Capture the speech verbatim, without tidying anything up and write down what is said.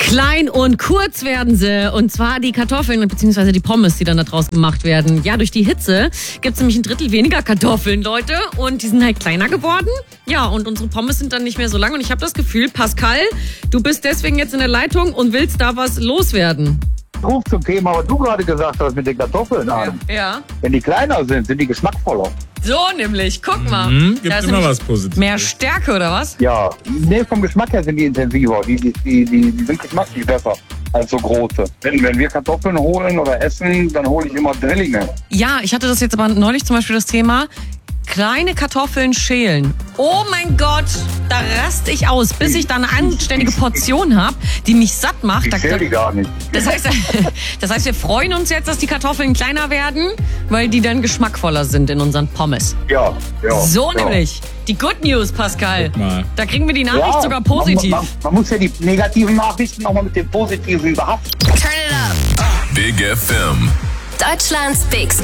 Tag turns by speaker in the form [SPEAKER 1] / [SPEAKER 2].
[SPEAKER 1] Klein und kurz werden sie. Und zwar die Kartoffeln bzw. die Pommes, die dann da draus gemacht werden. Ja, durch die Hitze gibt es nämlich ein Drittel weniger Kartoffeln, Leute. Und die sind halt kleiner geworden. Ja, und unsere Pommes sind dann nicht mehr so lang. Und ich habe das Gefühl, Pascal, du bist deswegen jetzt in der Leitung und willst da was loswerden.
[SPEAKER 2] Ruf zum Thema, was du gerade gesagt hast mit den Kartoffeln an.
[SPEAKER 1] Ja.
[SPEAKER 2] Wenn die kleiner sind, sind die geschmackvoller.
[SPEAKER 1] So nämlich, guck mal.
[SPEAKER 3] Mhm, gibt
[SPEAKER 1] Da ist
[SPEAKER 3] immer
[SPEAKER 1] nämlich
[SPEAKER 3] was Positives.
[SPEAKER 1] mehr Stärke, oder was?
[SPEAKER 2] Ja, nee, vom Geschmack her sind die intensiver. Die, die, die, die, die sind geschmacklich besser als so große. Wenn, wenn wir Kartoffeln holen oder essen, dann hole ich immer Drillinge.
[SPEAKER 1] Ja, ich hatte das jetzt aber neulich zum Beispiel das Thema, kleine Kartoffeln schälen. Oh mein Gott, da raste ich aus, bis ich dann eine anständige Portion habe, die mich satt macht.
[SPEAKER 2] Ich
[SPEAKER 1] Da-
[SPEAKER 2] schäle die gar nicht.
[SPEAKER 1] Das heißt, das heißt, wir freuen uns jetzt, dass die Kartoffeln kleiner werden, weil die dann geschmackvoller sind in unseren Pommes.
[SPEAKER 2] Ja, ja.
[SPEAKER 1] So
[SPEAKER 2] ja.
[SPEAKER 1] nämlich. Die Good News, Pascal.
[SPEAKER 3] Guck mal.
[SPEAKER 1] Da kriegen wir die Nachricht
[SPEAKER 2] Ja,
[SPEAKER 1] sogar positiv.
[SPEAKER 2] Man, man, man muss ja die negativen Nachrichten nochmal mit den positiven behaften.
[SPEAKER 4] Turn it up.
[SPEAKER 5] Big F M.
[SPEAKER 4] Deutschlands Big